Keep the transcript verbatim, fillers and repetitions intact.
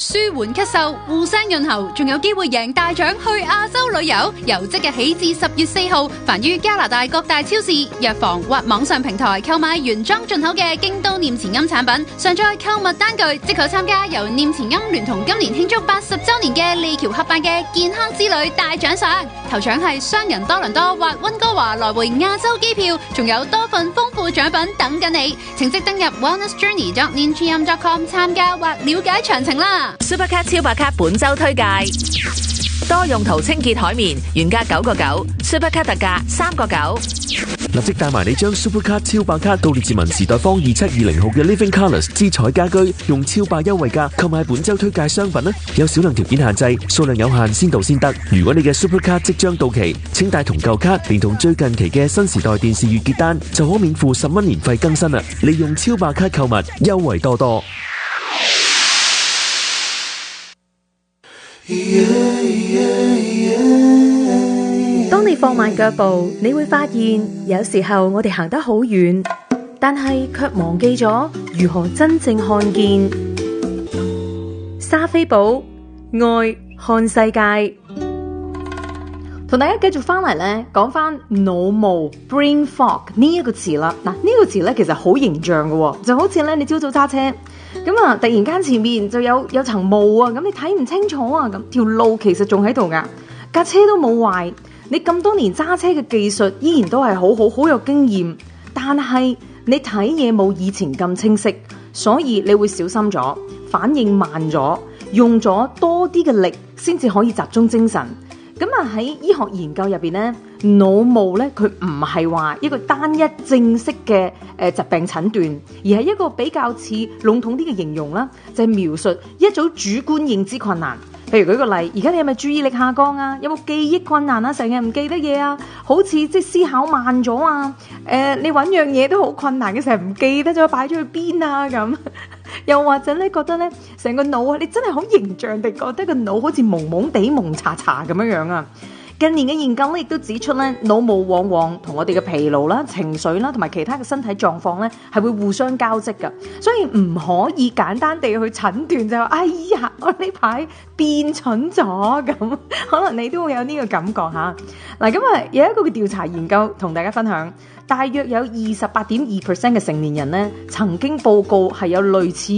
舒緩咳嗽、護聲潤喉，仲有機會贏大獎去亞洲旅遊。由即日起至十月四號，凡於加拿大各大超市、藥房或網上平台購買原裝進口嘅京都念慈庵產品，上載購物單據，即可參加由念慈庵聯同今年慶祝八十周年嘅利橋合辦嘅健康之旅大獎賞。頭獎係雙人多倫多或溫哥華來回亞洲機票，仲有多份豐富獎品等緊你。請即登入 wellness journey dot ninchiam dot com 參加或了解詳情啦。 Supercat 超百卡本周推介：多用途清潔海綿，原價九個九 ，Supercat 特價三個九。 立即帶埋你將 Supercat 超百卡到列治文時代坊二七二零號嘅 Living Colours 之彩家居，用超百優惠價購買本周推介商品啦！有少量條件限制，數量有限，先到先得。如果你嘅 Supercat 即將到期，請帶同舊卡，連同最近期嘅新時代電視月結單，就可免付十蚊年費更新啦！利用超百卡購物，優惠多多。 當你放慢腳步，你會發現有時候我哋行得好遠，但係卻忘記咗如何真正看見。莎菲寶愛看世界，同大家繼續翻嚟咧，講翻腦霧 brain fog 呢一個詞啦。嗱，呢個詞咧其實好形象嘅，就好似咧你朝早揸車咁啊，突然間前面就有有層霧啊，咁你睇唔清楚啊，咁條路其實仲喺度噶，架車都冇壞。你咁多年揸車嘅技術依然都係好好好有經驗，但係你睇嘢冇以前咁清晰，所以你會小心咗，反應慢咗，用咗多啲嘅力先至可以集中精神。咁啊喺醫學研究入邊咧，腦霧咧佢唔係話一個單一正式嘅誒疾病診斷，而係一個比較似籠統啲嘅形容啦，就係描述一組主觀認知困難。譬如舉個例，而家你係咪注意力下降啊？有冇記憶困難啊？成日唔記得嘢啊？好似即係思考慢咗啊？誒、呃，你揾樣嘢都好困難嘅，成日唔記得咗擺咗去邊啊？咁又或者咧覺得咧成個腦啊，你真係好形象地覺得個腦好似蒙蒙地蒙查查咁樣樣啊！近年嘅研究咧，亦都指出咧，腦霧往往同我哋嘅疲勞啦、情緒啦，同埋其他嘅身體狀況咧，係會互相交織㗎。所以唔可以簡單地去診斷就話，哎呀，我呢排變蠢咗咁。可能你都會有呢個感覺嚇。嗱，咁啊有一個嘅調查研究同大家分享，大約有二十八點二 percent 嘅成年人咧，曾經報告係有類似